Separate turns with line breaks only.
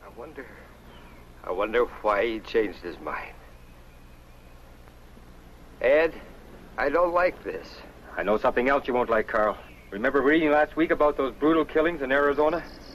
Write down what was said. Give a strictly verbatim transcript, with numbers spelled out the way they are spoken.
I wonder... I wonder why he changed his mind. Ed, I don't like this.
I know something else you won't like, Carl. Remember reading last week about those brutal killings in Arizona?